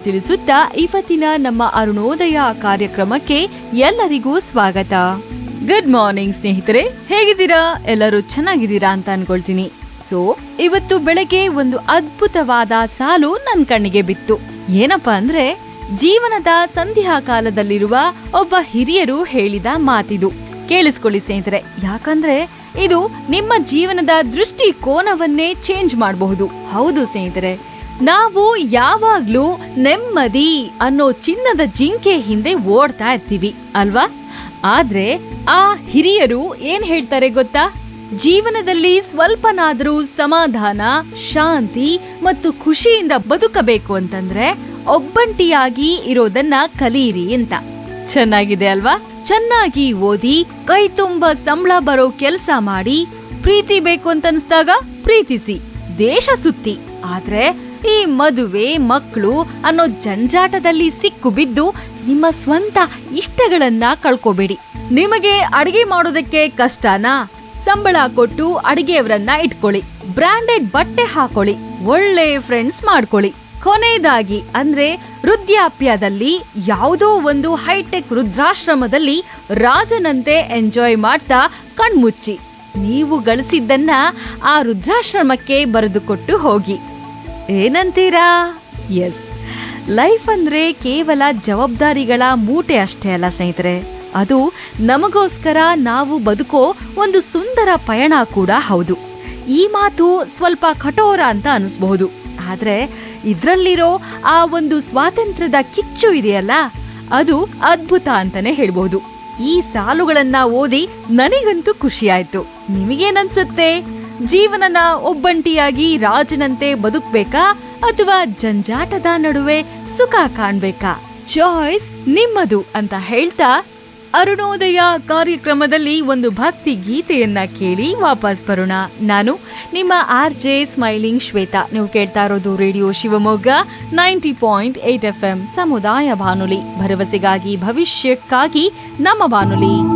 ತಿಳಿಸುತ್ತಾ ಇವತ್ತಿನ ನಮ್ಮ ಅರುಣೋದಯ ಕಾರ್ಯಕ್ರಮಕ್ಕೆ ಎಲ್ಲರಿಗೂ ಸ್ವಾಗತ. ಗುಡ್ ಮಾರ್ನಿಂಗ್ ಸ್ನೇಹಿತರೆ, ಹೇಗಿದ್ದೀರಾ? ಎಲ್ಲರೂ ಚೆನ್ನಾಗಿದ್ದೀರಾ ಅಂತ ಅನ್ಕೊಳ್ತೀನಿ. ಸೊ ಇವತ್ತು ಬೆಳಗ್ಗೆ ಒಂದು ಅದ್ಭುತವಾದ ಸಾಲು ನನ್ನ ಕಣ್ಣಿಗೆ ಬಿತ್ತು. ಏನಪ್ಪಾ ಅಂದ್ರೆ, ಜೀವನದ ಸಂಧ್ಯಾ ಕಾಲದಲ್ಲಿರುವ ಒಬ್ಬ ಹಿರಿಯರು ಹೇಳಿದ ಮಾತಿದು. ಕೇಳಿಸ್ಕೊಳ್ಳಿ ಸ್ನೇಹಿತರೆ, ಯಾಕಂದ್ರೆ ಇದು ನಿಮ್ಮ ಜೀವನದ ದೃಷ್ಟಿಕೋನವನ್ನೇ ಚೇಂಜ್ ಮಾಡಬಹುದು. ಹೌದು ಸ್ನೇಹಿತರೆ, ನಾವು ಯಾವಾಗ್ಲೂ ನೆಮ್ಮದಿ ಅನ್ನೋ ಚಿನ್ನದ ಜಿಂಕೆ ಹಿಂದೆ ಓಡ್ತಾ ಇರ್ತೀವಿ ಅಲ್ವಾ? ಆದ್ರೆ ಆ ಹಿರಿಯರು ಏನ್ ಹೇಳ್ತಾರೆ ಗೊತ್ತಾ? ಜೀವನದಲ್ಲಿ ಸ್ವಲ್ಪನಾದ್ರೂ ಸಮಾಧಾನ, ಶಾಂತಿ ಮತ್ತು ಖುಷಿಯಿಂದ ಬದುಕಬೇಕು ಅಂತಂದ್ರೆ ಒಬ್ಬಂಟಿಯಾಗಿ ಇರೋದನ್ನ ಕಲೀರಿ ಅಂತ. ಚೆನ್ನಾಗಿದೆ ಅಲ್ವಾ? ಚೆನ್ನಾಗಿ ಓದಿ, ಕೈ ತುಂಬಾ ಸಂಬಳ ಬರೋ ಕೆಲಸ ಮಾಡಿ, ಪ್ರೀತಿ ಬೇಕು ಅಂತ ಅನ್ಸ್ದಾಗ ಪ್ರೀತಿಸಿ, ದೇಶ ಸುತ್ತಿ. ಆದ್ರೆ ಈ ಮದುವೆ, ಮಕ್ಕಳು ಅನ್ನೋ ಜಂಜಾಟದಲ್ಲಿ ಸಿಕ್ಕು ಬಿದ್ದು ನಿಮ್ಮ ಸ್ವಂತ ಇಷ್ಟಗಳನ್ನ ಕಳ್ಕೋಬೇಡಿ. ನಿಮಗೆ ಅಡಿಗೆ ಮಾಡೋದಕ್ಕೆ ಕಷ್ಟನಾ? ಸಂಬಳ ಕೊಟ್ಟು ಅಡಿಗೆಯವರನ್ನ ಇಟ್ಕೊಳ್ಳಿ, ಬ್ರಾಂಡೆಡ್ ಬಟ್ಟೆ ಹಾಕೊಳ್ಳಿ, ಒಳ್ಳೆ ಫ್ರೆಂಡ್ಸ್ ಮಾಡ್ಕೊಳ್ಳಿ. ಕೊನೆಯದಾಗಿ ಅಂದ್ರೆ ವೃದ್ಧಾಪ್ಯದಲ್ಲಿ ಯಾವುದೋ ಒಂದು ಹೈಟೆಕ್ ವೃದ್ಧಾಶ್ರಮದಲ್ಲಿ ರಾಜನಂತೆ ಎಂಜಾಯ್ ಮಾಡ್ತಾ ಕಣ್ಮುಚ್ಚಿ ನೀವು ಗಳಿಸಿದ್ದನ್ನ ಆ ವೃದ್ಧಾಶ್ರಮಕ್ಕೆ ಬರೆದುಕೊಟ್ಟು ಹೋಗಿ. ಏನಂತೀರಾ? ಎಸ್, ಲೈಫ್ ಅಂದ್ರೆ ಕೇವಲ ಜವಾಬ್ದಾರಿಗಳ ಮೂಟೆ ಅಷ್ಟೇ ಅಲ್ಲ ಸ್ನೇಹಿತರೆ, ಅದು ನಮಗೋಸ್ಕರ ನಾವು ಬದುಕೋ ಒಂದು ಸುಂದರ ಪಯಣ ಕೂಡ ಹೌದು. ಈ ಮಾತು ಸ್ವಲ್ಪ ಕಠೋರ ಅಂತ ಅನಿಸ್ಬಹುದು, ಆದ್ರೆ ಇದ್ರಲ್ಲಿರೋ ಆ ಒಂದು ಸ್ವಾತಂತ್ರ್ಯದ ಕಿಚ್ಚು ಇದೆಯಲ್ಲ, ಅದು ಅದ್ಭುತ ಅಂತಾನೆ ಹೇಳ್ಬಹುದು. ಈ ಸಾಲುಗಳನ್ನ ಓದಿ ನನಗಂತೂ ಖುಷಿ ಆಯ್ತು. ನಿಮಗೇನನ್ಸುತ್ತೆ? ಜೀವನನ ಒಬ್ಬಂಟಿಯಾಗಿ ರಾಜನಂತೆ ಬದುಕ್ಬೇಕಾ ಅಥವಾ ಜಂಜಾಟದ ನಡುವೆ ಸುಖ ಕಾಣ್ಬೇಕಾ? ಚಾಯ್ಸ್ ನಿಮ್ಮದು ಅಂತ ಹೇಳ್ತಾ ಅರುಣೋದಯ ಕಾರ್ಯಕ್ರಮದಲ್ಲಿ ಒಂದು ಭಕ್ತಿ ಗೀತೆಯನ್ನ ಕೇಳಿ ವಾಪಸ್ ಬರೋಣ. ನಾನು ನಿಮ್ಮ RJ ಸ್ಮೈಲಿಂಗ್ ಶ್ವೇತಾ. ನೀವು ಕೇಳ್ತಾ ಇರೋದು ರೇಡಿಯೋ ಶಿವಮೊಗ್ಗ 90.8 FM ಸಮುದಾಯ ಬಾನುಲಿ, ಭರವಸೆಗಾಗಿ ಭವಿಷ್ಯಕ್ಕಾಗಿ ನಮ್ಮ ಬಾನುಲಿ.